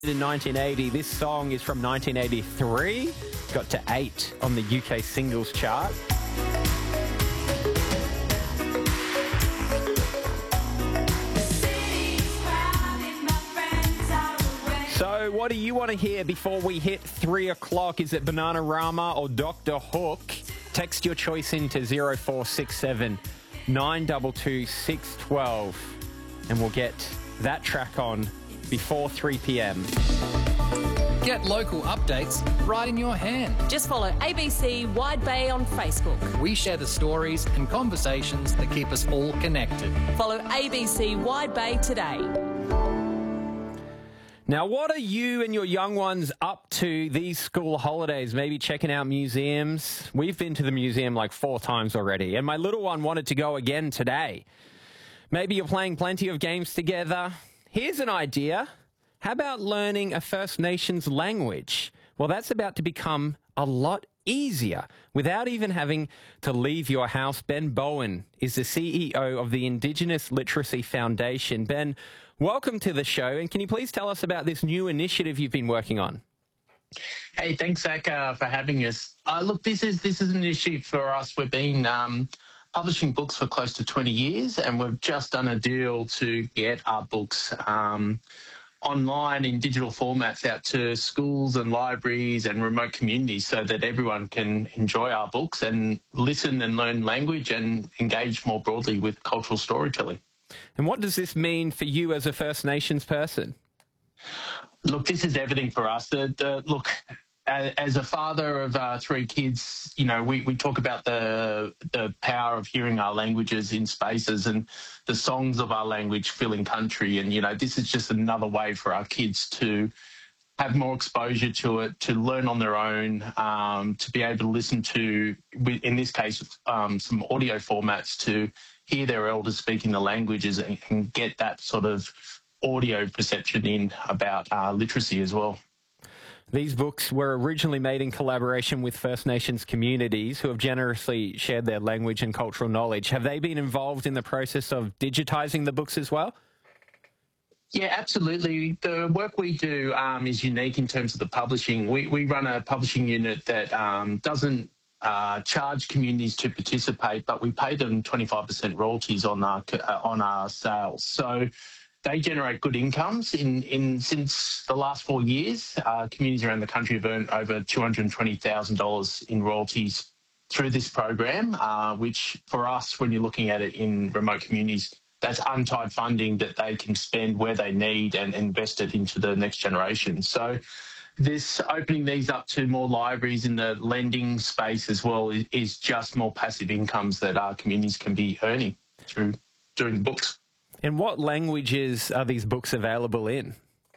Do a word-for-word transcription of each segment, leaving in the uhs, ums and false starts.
In nineteen eighty, this song is from nineteen eighty-three. Got to eight on the U K singles chart. So what do you want to hear before we hit three o'clock? Is it Bananarama or Doctor Hook? Text your choice into zero four six seven nine two two six one two and we'll get that track on before three p.m. Get local updates right in your hand. Just follow A B C Wide Bay on Facebook. We share the stories and conversations that keep us all connected. Follow A B C Wide Bay today. Now, what are you and your young ones up to these school holidays? Maybe checking out museums? We've been to the museum like four times already, and my little one wanted to go again today. Maybe you're playing plenty of games together. Here's an idea. How about learning a First Nations language? Well, that's about to become a lot easier without even having to leave your house. Ben Bowen is the C E O of the Indigenous Literacy Foundation. Ben, welcome to the show, and can you please tell us about this new initiative you've been working on? Hey, thanks, Zach, uh, for having us. Uh, look, this is this is an issue for us. We've been um, publishing books for close to twenty years, and we've just done a deal to get our books um, online in digital formats out to schools and libraries and remote communities so that everyone can enjoy our books and listen and learn language and engage more broadly with cultural storytelling. And what does this mean for you as a First Nations person? Look, this is everything for us. The, the, look, as a father of uh, three kids, you know, we, we talk about the the power of hearing our languages in spaces and the songs of our language filling country. And, you know, this is just another way for our kids to have more exposure to it, to learn on their own, um, to be able to listen to, in this case, um, some audio formats to hear their elders speaking the languages and, and get that sort of audio perception in about uh, literacy as well. These books were originally made in collaboration with First Nations communities who have generously shared their language and cultural knowledge. Have they been involved in the process of digitising the books as well? Yeah, absolutely. The work we do um, is unique in terms of the publishing. We, we run a publishing unit that um, doesn't uh, charge communities to participate, but we pay them twenty-five percent royalties on our, uh, on our sales. So they generate good incomes. In, in since the last four years, uh, communities around the country have earned over two hundred twenty thousand dollars in royalties through this program, uh, which for us, when you're looking at it in remote communities, that's untied funding that they can spend where they need and invest it into the next generation. So this opening these up to more libraries in the lending space as well is, is just more passive incomes that our communities can be earning through doing books. And what languages are these books available in?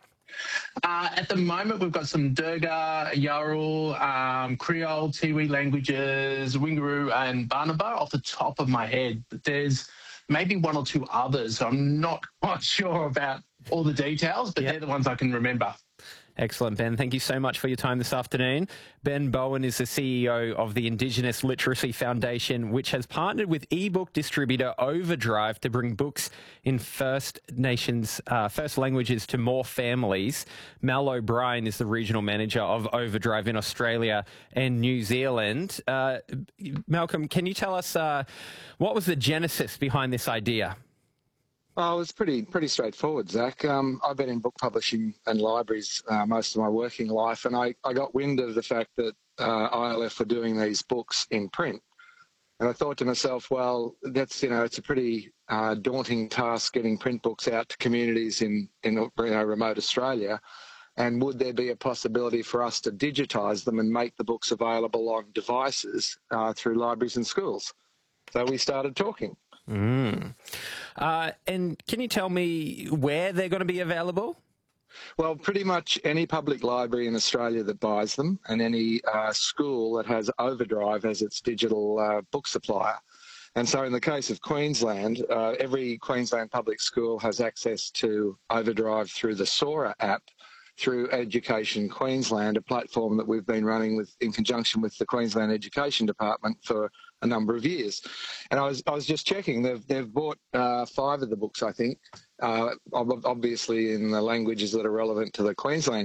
Uh, at the moment, we've got some Durga, Yarrul, um, Creole, Tiwi languages, Wingaroo and Barnaba off the top of my head. But there's maybe one or two others. I'm not quite sure about all the details, but yep. They're the ones I can remember. Excellent, Ben. Thank you so much for your time this afternoon. Ben Bowen is the C E O of the Indigenous Literacy Foundation, which has partnered with ebook distributor Overdrive to bring books in First Nations, uh, First languages to more families. Mal O'Brien is the regional manager of Overdrive in Australia and New Zealand. Uh, Malcolm, can you tell us uh, what was the genesis behind this idea? Oh, it's pretty pretty straightforward, Zach. Um, I've been in book publishing and libraries uh, most of my working life, and I, I got wind of the fact that uh, I L F were doing these books in print. And I thought to myself, well, that's, you know, it's a pretty uh, daunting task getting print books out to communities in, in you know, remote Australia. And would there be a possibility for us to digitise them and make the books available on devices uh, through libraries and schools? So we started talking. Mm. Uh, and can you tell me where they're going to be available? Well, pretty much any public library in Australia that buys them and any uh, school that has Overdrive as its digital uh, book supplier. And so in the case of Queensland, uh, every Queensland public school has access to Overdrive through the Sora app through Education Queensland, a platform that we've been running with in conjunction with the Queensland Education Department for a number of years. And I was I was just checking, they've they've bought uh, five of the books, I think, uh, ob- obviously in the languages that are relevant to the Queensland